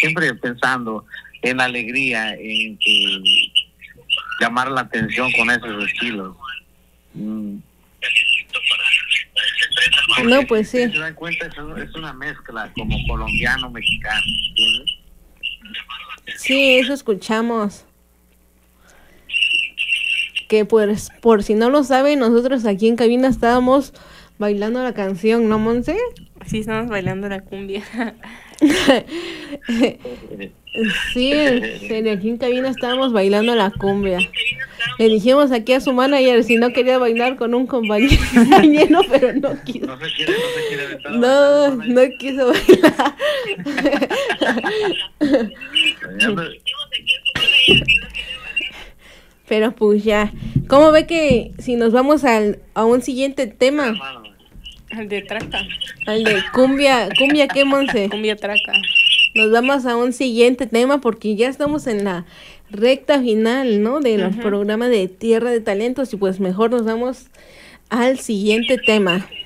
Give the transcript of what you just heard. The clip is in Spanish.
siempre pensando en la alegría, en que llamar la atención con esos estilos. No, pues sí. Si se dan cuenta, es una mezcla como colombiano-mexicano. Sí, eso escuchamos. Que pues, por si no lo saben, nosotros aquí en cabina estábamos bailando la canción, ¿no, Monse? Sí, estamos bailando la cumbia. Sí, aquí en cabina estábamos bailando la cumbia. Le dijimos aquí a su manager si no quería bailar con un compañero, pero no quiso. No se quiere aventar a No, bailar, no quiso bailar. Pero pues ya, ¿cómo ve que si nos vamos a un siguiente tema? El de traca. Al de cumbia, ¿qué, Monse? Cumbia traca. Nos vamos a un siguiente tema porque ya estamos en la recta final, ¿no? Del programa de Tierra de Talentos y pues mejor nos vamos al siguiente tema.